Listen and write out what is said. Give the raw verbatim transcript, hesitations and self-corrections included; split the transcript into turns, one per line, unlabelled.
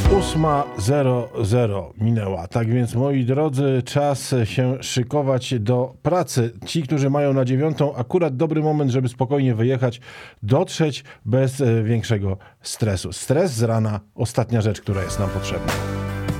ósma zero zero minęła. Tak więc, moi drodzy, czas się szykować do pracy. Ci, którzy mają na dziewiątą, akurat dobry moment, żeby spokojnie wyjechać, dotrzeć bez większego stresu. Stres z rana, ostatnia rzecz, która jest nam potrzebna.